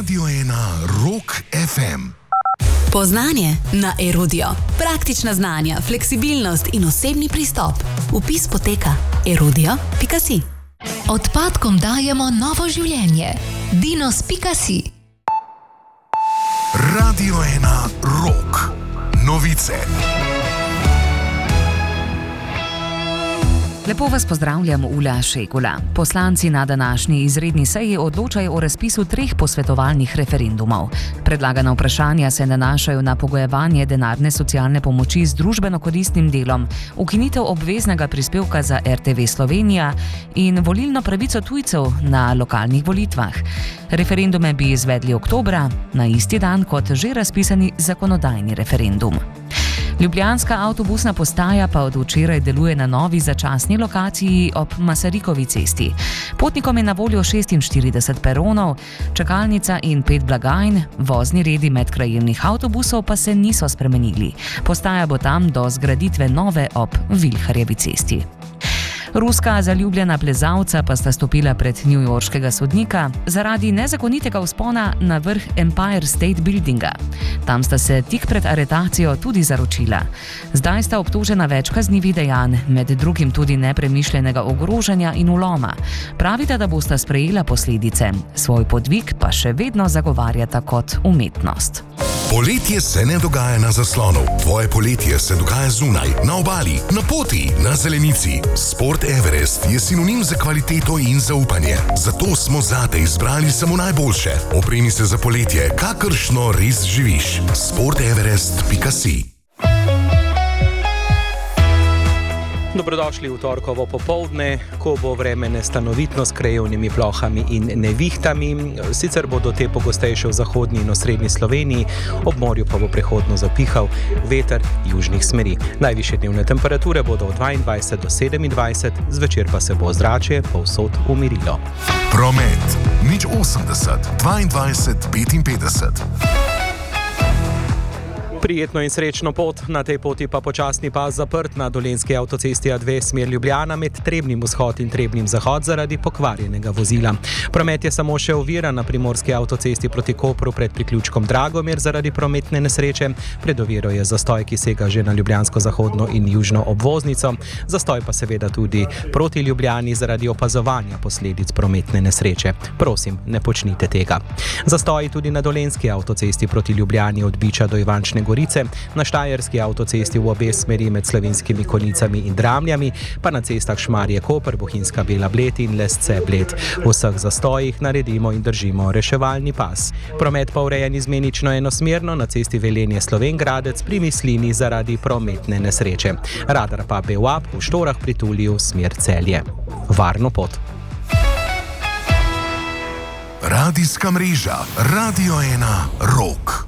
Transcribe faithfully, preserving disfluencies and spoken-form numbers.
Radio ena Rock ef em. Poznanje na Erudio. Praktična znanja, fleksibilnost in osebni pristop. Vpis poteka erudio pika si. Odpadkom dajemo novo življenje. dinos pika si. Radio ena Rock. Novice. Lepo vas pozdravljam, Ula Šegula. Poslanci na današnji izredni seji odločajo o razpisu treh posvetovalnih referendumov. Predlagana vprašanja se nanašajo na pogojevanje denarne socialne pomoči z družbeno koristnim delom, ukinitev obveznega prispevka za er te ve Slovenija in volilno pravico tujcev na lokalnih volitvah. Referendume bi izvedli oktobra, na isti dan kot že razpisani zakonodajni referendum. Ljubljanska avtobusna postaja pa od včeraj deluje na novi začasni lokaciji ob Masarikovi cesti. Potnikom je na voljo šestinštirideset peronov, čakalnica in pet blagajn, vozni redi medkrajevnih avtobusov pa se niso spremenili. Postaja bo tam do zgraditve nove ob Vilharjevi cesti. Ruska zaljubljena plezalca pa sta stopila pred newyorškega sodnika zaradi nezakonitega vzpona na vrh Empire State Buildinga. Tam sta se tik pred aretacijo tudi zaročila. Zdaj sta obtožena več kaznivih dejanj, med drugim tudi nepremišljenega ogrožanja in vloma. Pravita, da bosta sprejela posledice. Svoj podvig pa še vedno zagovarjata kot umetnost. Poletje se ne dogaja na zaslonu. Tvoje poletje se dogaja zunaj, na obali, na poti, na zelenici. Sport Everest je sinonim za kvaliteto in zaupanje. Zato smo zate izbrali samo najboljše. Opremi se za poletje, kakršno res živiš. sport everest pika si. Dobrodošli v torkovo popoldne, ko bo vreme nestanovitno s krajevnimi plohami in nevihtami. Sicer bodo te pogostejše v zahodni in osrednji Sloveniji, ob morju pa bo prehodno zapihal veter južnih smeri. Najvišje dnevne temperature bodo od dvaindvajset do sedemindvajset, zvečer pa se bo ozračje povsod umirilo. Promet nič osemdeset dvaindvajset petinpetdeset. Prijetno in srečno pot, na tej poti pa počasni pas zaprt na dolenjski avtocesti A dve smer Ljubljana med Trebnjim vzhod in Trebnjim zahod zaradi pokvarjenega vozila. Promet je samo še oviran na primorski avtocesti proti Kopru pred priključkom Dragomir zaradi prometne nesreče. Pred oviro je zastoj, ki sega že na ljubljansko zahodno in južno obvoznico. Zastoj pa seveda tudi proti Ljubljani zaradi opazovanja posledic prometne nesreče. Prosim, ne počnite tega. Zastoji tudi na dolenjski avtocesti proti Ljubljani od Biča do Ivančne Gorice, na štajerski avtocesti v obe smeri med Slovenskimi Konjicami in Dramljami, pa na cestah Šmarje-Koper, Bohinjska Bela Bled in Lesce-Bled. V vseh zastojih naredimo in držimo reševalni pas. Promet pa urejen izmenično enosmerno na cesti Velenje-Slovenj Gradec pri Mislini zaradi prometne nesreče. Radar pa B U A P v Štorah pri Tuliju smer Celje. Varno pot. Radijska mreža Radio ena Rock.